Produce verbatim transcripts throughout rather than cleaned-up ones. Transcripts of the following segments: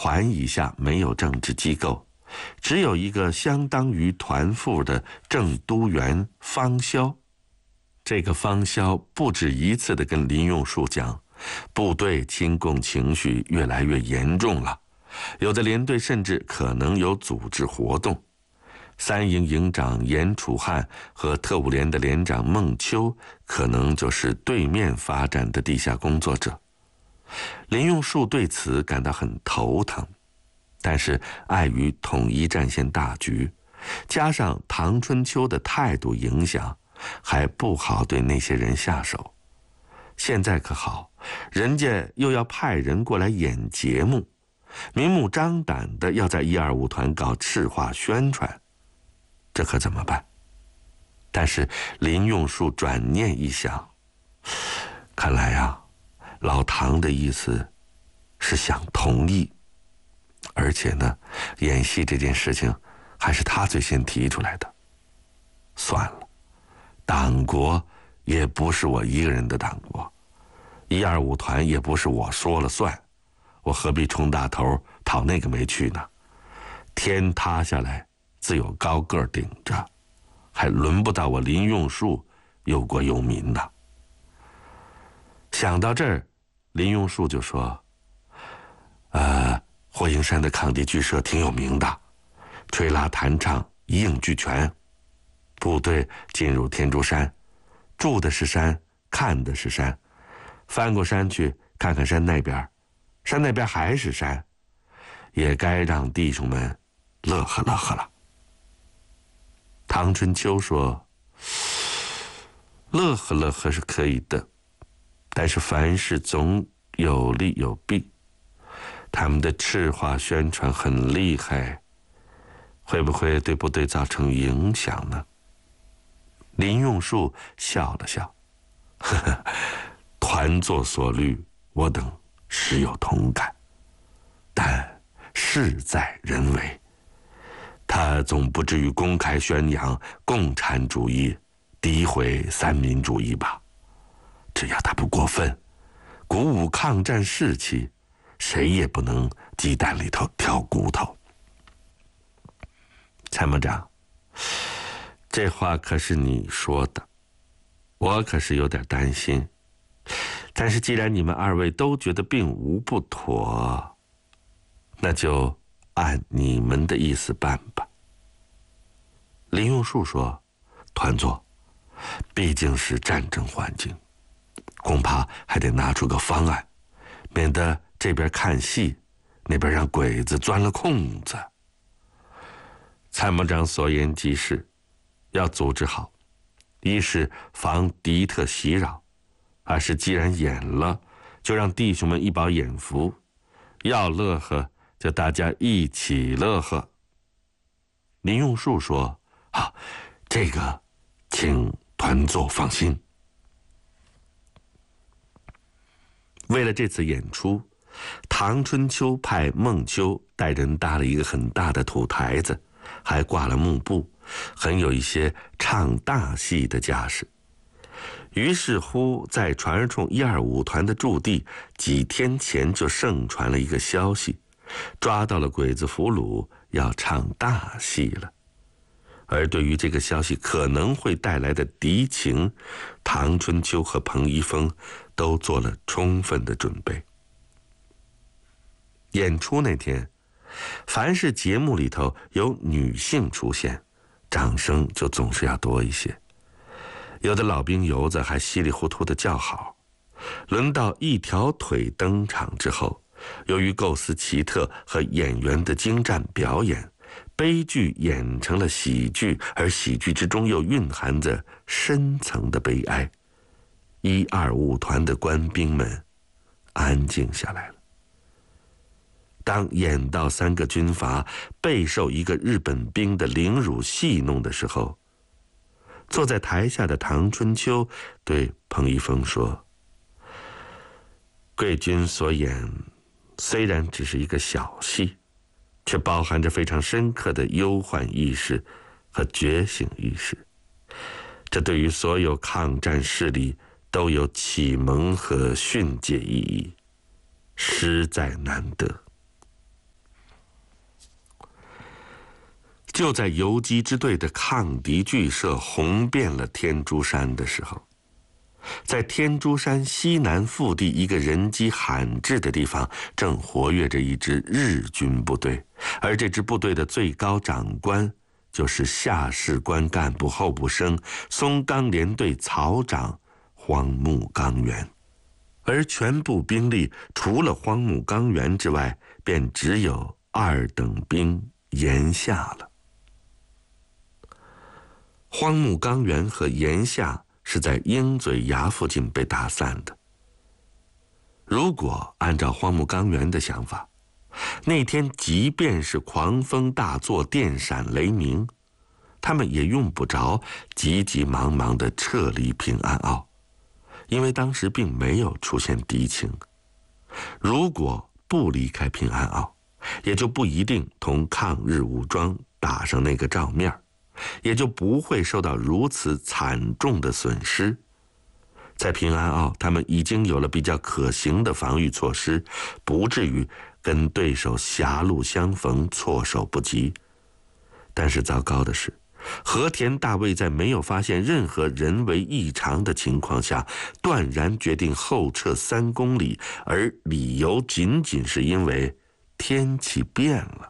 团以下没有政治机构，只有一个相当于团副的正督员方萧。这个方萧不止一次地跟林用树讲，部队亲共情绪越来越严重了，有的连队甚至可能有组织活动。三营营长严楚汉和特务连的连长孟秋可能就是对面发展的地下工作者。林用树对此感到很头疼，但是碍于统一战线大局，加上唐春秋的态度影响，还不好对那些人下手。现在可好，人家又要派人过来演节目，明目张胆的要在一二五团搞赤化宣传，这可怎么办？但是林用树转念一想，看来啊，老唐的意思是想同意，而且呢，演戏这件事情还是他最先提出来的。算了，党国也不是我一个人的党国，一二五团也不是我说了算，我何必充大头讨那个没趣呢？天塌下来自有高个顶着，还轮不到我林用树忧国忧民呢。想到这儿，林用树就说：呃，霍英山的抗敌剧社挺有名的，吹拉弹唱一应俱全。部队进入天竺山，住的是山，看的是山，翻过山去看看山那边，山那边还是山，也该让弟兄们乐呵乐呵了。唐春秋说：乐呵乐呵是可以的，但是凡事总有利有弊，他们的赤化宣传很厉害，会不会对部队造成影响呢？林用树笑了笑，呵呵，团作所虑，我等实有同感，但事在人为，他总不至于公开宣扬共产主义，诋毁三民主义吧？只要他不过分，鼓舞抗战士气，谁也不能鸡蛋里头挑骨头。参谋长，这话可是你说的，我可是有点担心。但是既然你们二位都觉得并无不妥，那就按你们的意思办吧。林用树说：团座毕竟是战争环境，恐怕还得拿出个方案，免得这边看戏，那边让鬼子钻了空子。参谋长所言极是，要组织好，一是防敌特袭扰，二是既然演了，就让弟兄们一饱眼福，要乐呵就大家一起乐呵。林用树说：好，这个请团座放心。为了这次演出，唐春秋派孟秋带人搭了一个很大的土台子，还挂了幕布，很有一些唱大戏的架势。于是乎，在传儿冲一二五团的驻地，几天前就盛传了一个消息，抓到了鬼子俘虏，要唱大戏了。而对于这个消息可能会带来的敌情，唐春秋和彭一峰都做了充分的准备。演出那天，凡是节目里头有女性出现，掌声就总是要多一些。有的老兵油子还稀里糊涂的叫好。轮到一条腿登场之后，由于构思奇特和演员的精湛表演，悲剧演成了喜剧，而喜剧之中又蕴含着深层的悲哀。一二五团的官兵们安静下来了。当演到三个军阀备受一个日本兵的凌辱戏弄的时候，坐在台下的唐春秋对彭一峰说：贵军所演虽然只是一个小戏，却包含着非常深刻的忧患意识和觉醒意识，这对于所有抗战势力都有启蒙和训诫意义，实在难得。 就在游击支队的抗敌剧社红遍了天竺山的时候，在天竺山西南腹地一个人迹罕至的地方，正活跃着一支日军部队，而这支部队的最高长官就是下士官干部候补生松冈联队曹长荒木纲元。而全部兵力除了荒木纲元之外，便只有二等兵岩下了。荒木纲元和岩下是在鹰嘴崖附近被打散的。如果按照荒木纲元的想法，那天即便是狂风大作，电闪雷鸣，他们也用不着急急忙忙地撤离平安坳，因为当时并没有出现敌情。如果不离开平安坳，也就不一定同抗日武装打上那个照面，也就不会受到如此惨重的损失。在平安坳，他们已经有了比较可行的防御措施，不至于跟对手狭路相逢，措手不及。但是糟糕的是，和田大尉在没有发现任何人为异常的情况下，断然决定后撤三公里，而理由仅仅是因为天气变了。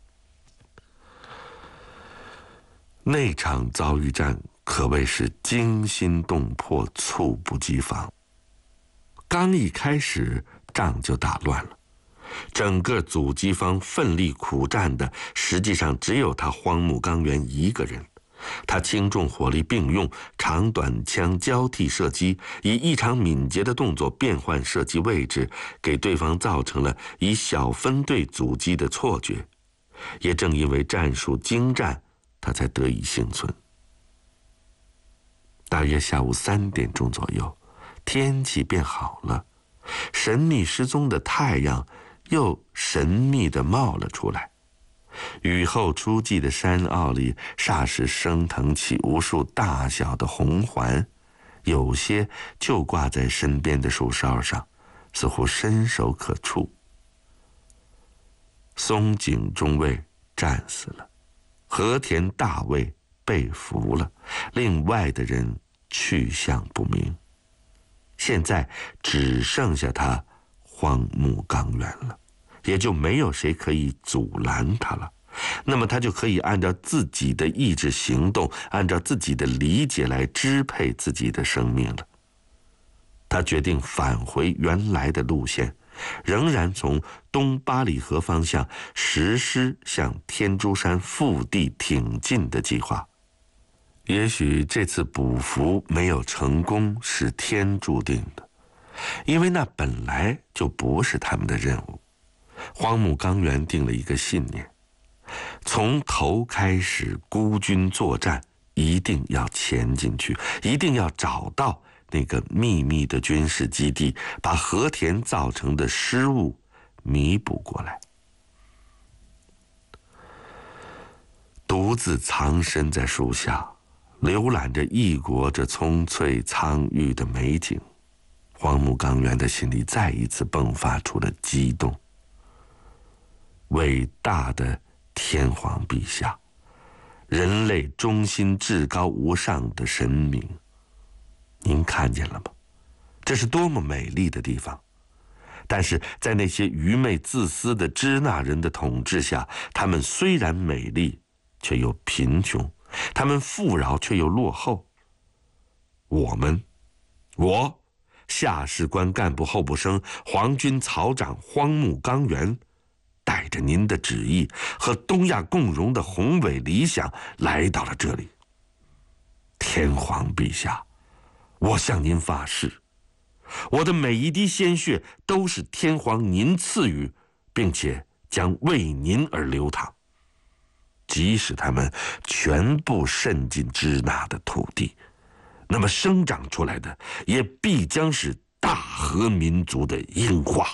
那场遭遇战可谓是惊心动魄，猝不及防。刚一开始，仗就打乱了。整个阻击方奋力苦战的，实际上只有他荒木纲元一个人。他轻重火力并用，长短枪交替射击，以异常敏捷的动作变换射击位置，给对方造成了以小分队阻击的错觉。也正因为战术精湛，他才得以幸存。大约下午三点钟左右，天气变好了，神秘失踪的太阳又神秘地冒了出来。雨后初霁的山坳里，霎时升腾起无数大小的红环，有些就挂在身边的树梢上，似乎伸手可触。松井中尉战死了，和田大尉被俘了，另外的人去向不明。现在只剩下他荒木纲元了，也就没有谁可以阻拦他了。那么他就可以按照自己的意志行动，按照自己的理解来支配自己的生命了。他决定返回原来的路线，仍然从东八里河方向实施向天竺山腹地挺进的计划。也许这次捕俘没有成功是天注定的，因为那本来就不是他们的任务。荒木纲元定了一个信念，从头开始孤军作战，一定要前进去，一定要找到那个秘密的军事基地，把和田造成的失误弥补过来。独自藏身在树下，浏览着异国这葱翠苍郁的美景，荒木纲元的心里再一次迸发出了激动。伟大的天皇陛下，人类忠心至高无上的神明，您看见了吗？这是多么美丽的地方！但是在那些愚昧自私的支那人的统治下，他们虽然美丽，却又贫穷，他们富饶却又落后。我们，我，下士官干部候补生皇军曹长荒木纲元，带着您的旨意和东亚共荣的宏伟理想来到了这里。天皇陛下，我向您发誓，我的每一滴鲜血都是天皇您赐予，并且将为您而流淌。即使他们全部渗进支那的土地，那么生长出来的也必将是大和民族的樱花。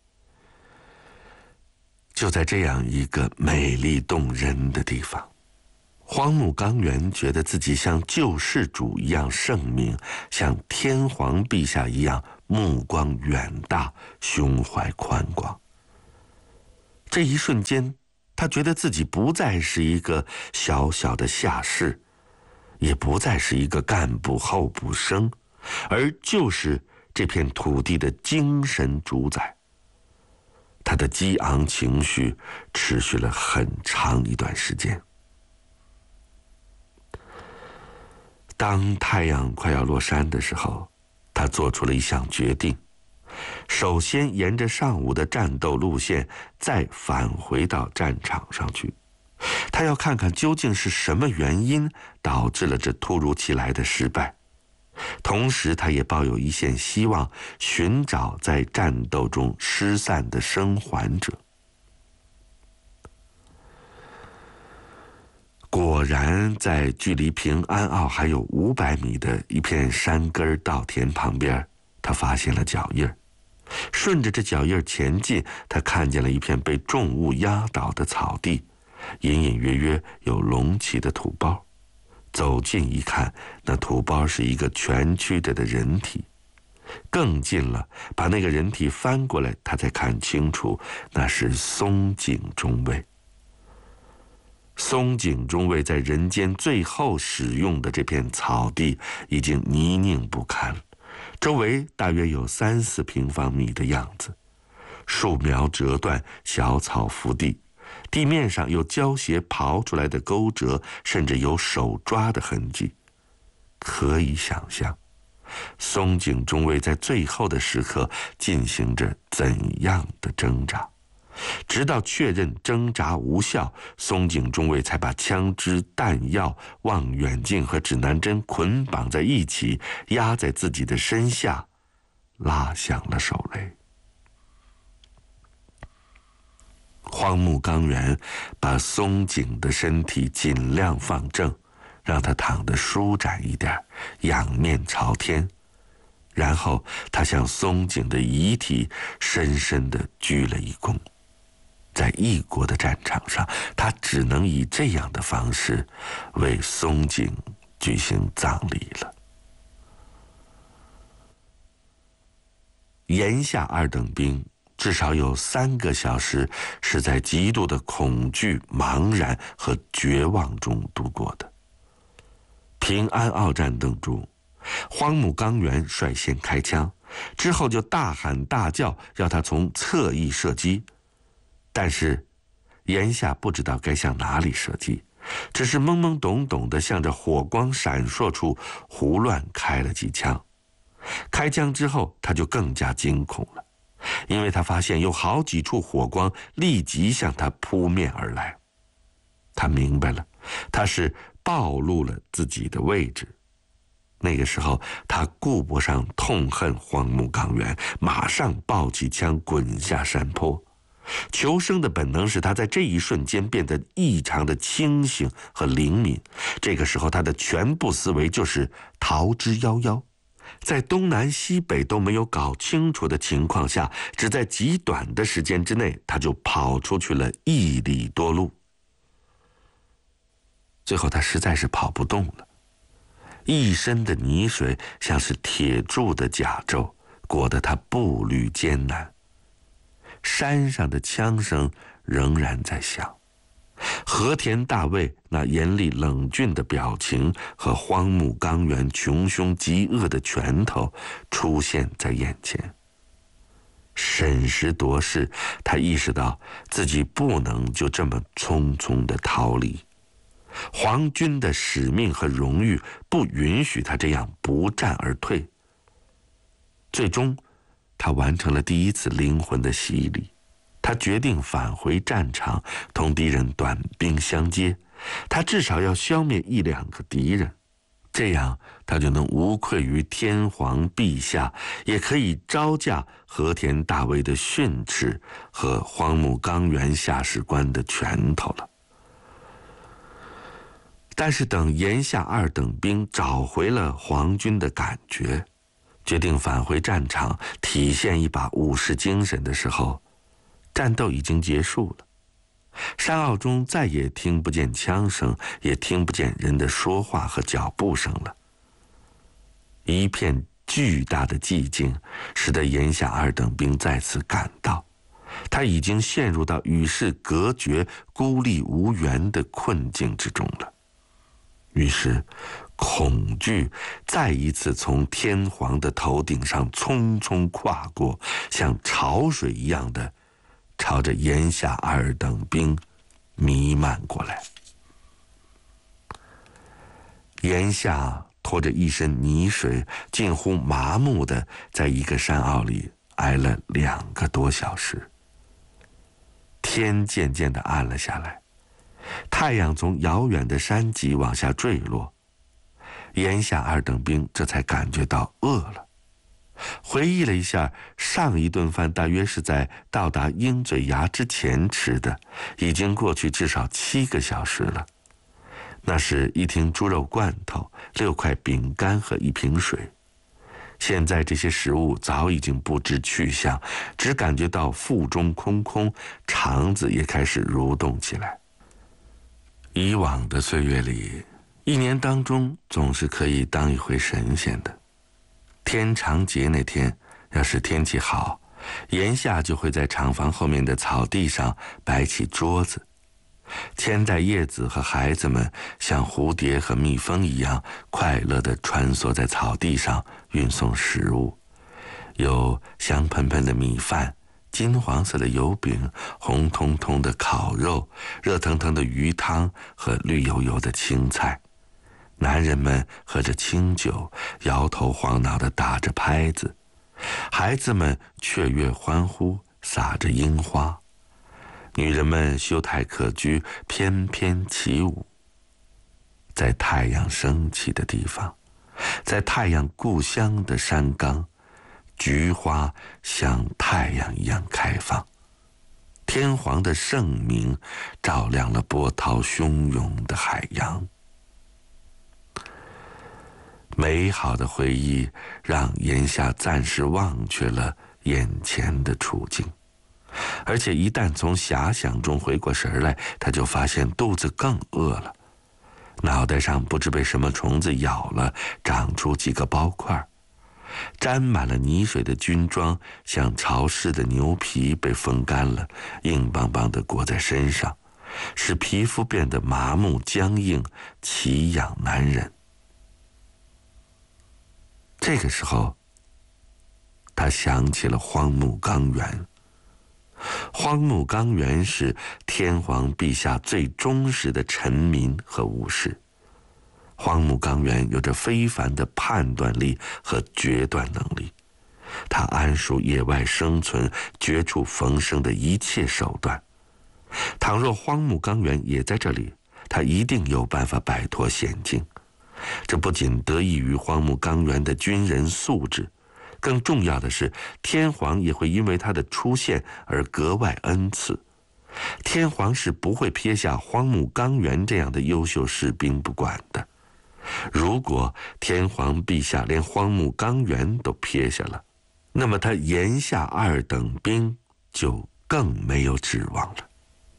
就在这样一个美丽动人的地方，荒木纲元觉得自己像救世主一样圣明，像天皇陛下一样目光远大，胸怀宽广。这一瞬间， 他觉得自己不再是一个小小的下士，也不再是一个干部候补生，而就是这片土地的精神主宰。他的激昂情绪持续了很长一段时间。当太阳快要落山的时候，他做出了一项决定，首先沿着上午的战斗路线再返回到战场上去。他要看看究竟是什么原因导致了这突如其来的失败，同时他也抱有一线希望，寻找在战斗中失散的生还者。果然，在距离平安坳还有五百米的一片山根稻田旁边，他发现了脚印儿。顺着这脚印儿前进，他看见了一片被重物压倒的草地，隐隐约约有隆起的土包。走近一看，那土包是一个蜷曲着的人体。更近了，把那个人体翻过来，他才看清楚，那是松井中尉。松井中尉在人间最后使用的这片草地已经泥泞不堪，周围大约有三四平方米的样子，树苗折断，小草伏地，地面上有胶鞋刨出来的沟折，甚至有手抓的痕迹。可以想象，松井中尉在最后的时刻进行着怎样的挣扎。直到确认挣扎无效，松井中尉才把枪支、弹药、望远镜和指南针捆绑在一起，压在自己的身下，拉响了手雷。荒木纲原把松井的身体尽量放正，让他躺得舒展一点，仰面朝天。然后他向松井的遗体深深地鞠了一躬。在异国的战场上，他只能以这样的方式为松井举行葬礼了。岩下二等兵至少有三个小时是在极度的恐惧、茫然和绝望中度过的。平安坳战斗中，荒木纲原率先开枪，之后就大喊大叫，要他从侧翼射击。但是岩下不知道该向哪里射击，只是懵懵懂懂地向着火光闪烁处胡乱开了几枪。开枪之后，他就更加惊恐了，因为他发现有好几处火光立即向他扑面而来。他明白了，他是暴露了自己的位置。那个时候，他顾不上痛恨荒木纲原，马上抱起枪滚下山坡。求生的本能使他在这一瞬间变得异常的清醒和灵敏。这个时候，他的全部思维就是逃之夭夭。在东南西北都没有搞清楚的情况下，只在极短的时间之内，他就跑出去了一里多路。最后，他实在是跑不动了，一身的泥水像是铁铸的甲胄，裹得他步履艰难。山上的枪声仍然在响，和田大尉那严厉冷峻的表情和荒木纲原穷凶极恶的拳头出现在眼前。审时度势，他意识到自己不能就这么匆匆地逃离。皇军的使命和荣誉不允许他这样不战而退。最终他完成了第一次灵魂的洗礼，他决定返回战场，同敌人短兵相接。他至少要消灭一两个敌人，这样他就能无愧于天皇陛下，也可以招架和田大尉的训斥和荒木纲原下士官的拳头了。但是等岩下二等兵找回了皇军的感觉，决定返回战场，体现一把武士精神的时候，战斗已经结束了。山坳中再也听不见枪声，也听不见人的说话和脚步声了。一片巨大的寂静，使得岩下二等兵再次感到， 他已经陷入到与世隔绝、孤立无援的困境之中了。于是，恐惧再一次从天皇的头顶上匆匆跨过，像潮水一样的朝着炎夏二等兵弥漫过来。炎夏拖着一身泥水，近乎麻木的在一个山坳里挨了两个多小时。天渐渐地暗了下来，太阳从遥远的山脊往下坠落，炎夏二等兵这才感觉到饿了。回忆了一下，上一顿饭大约是在到达鹰嘴崖之前吃的，已经过去至少七个小时了。那是一听猪肉罐头、六块饼干和一瓶水。现在这些食物早已经不知去向，只感觉到腹中空空，肠子也开始蠕动起来。以往的岁月里，一年当中总是可以当一回神仙的。天长节那天，要是天气好，炎夏就会在厂房后面的草地上摆起桌子，千代叶子和孩子们像蝴蝶和蜜蜂一样快乐地穿梭在草地上运送食物，有香喷喷的米饭、金黄色的油饼、红彤彤的烤肉、热腾腾的鱼汤和绿油油的青菜。男人们喝着清酒，摇头晃脑地打着拍子，孩子们雀跃欢呼，撒着樱花。女人们羞态可掬，翩翩起舞。在太阳升起的地方，在太阳故乡的山岗，菊花像太阳一样开放，天皇的圣明照亮了波涛汹涌的海洋。美好的回忆让炎夏暂时忘却了眼前的处境，而且一旦从遐想中回过神来，他就发现肚子更饿了，脑袋上不知被什么虫子咬了，长出几个包块，沾满了泥水的军装像潮湿的牛皮被风干了，硬邦邦地裹在身上，使皮肤变得麻木僵硬，奇痒难忍。这个时候，他想起了荒木纲原。荒木纲原是天皇陛下最忠实的臣民和武士。荒木纲原有着非凡的判断力和决断能力，他谙熟野外生存、绝处逢生的一切手段。倘若荒木纲原也在这里，他一定有办法摆脱险境。这不仅得益于荒木纲原的军人素质，更重要的是，天皇也会因为他的出现而格外恩赐。天皇是不会撇下荒木纲原这样的优秀士兵不管的。如果天皇陛下连荒木纲原都撇下了，那么他炎夏二等兵就更没有指望了。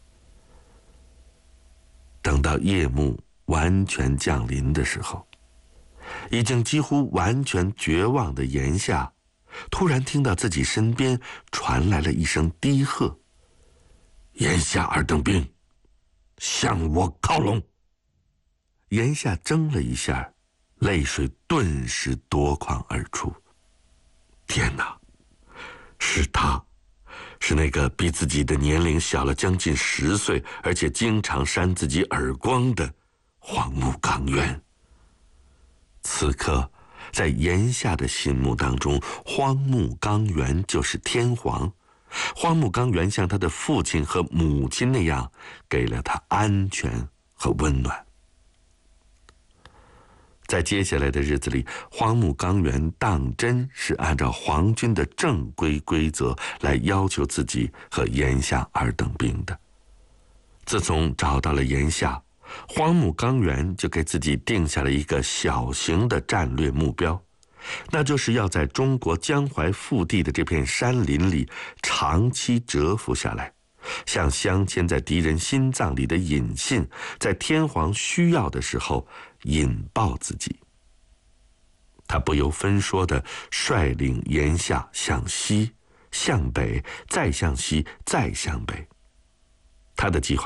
等到夜幕完全降临的时候，已经几乎完全绝望的炎夏突然听到自己身边传来了一声低喝：“炎夏二等兵，向我靠拢！”炎夏怔了一下，泪水顿时夺眶而出。天哪，是他，是那个比自己的年龄小了将近十岁，而且经常扇自己耳光的荒木纲原。此刻，在炎夏的心目当中，荒木纲原就是天皇。荒木纲原像他的父亲和母亲那样，给了他安全和温暖。在接下来的日子里，荒木纲原当真是按照皇军的正规规则来要求自己和炎夏二等兵的。自从找到了炎夏，荒木纲原就给自己定下了一个小型的战略目标，那就是要在中国江淮腹地的这片山林里长期蛰伏下来，像镶嵌在敌人心脏里的引信，在天皇需要的时候引爆自己。他不由分说地率领炎夏向西， 向北，再向西，再向北。他的计划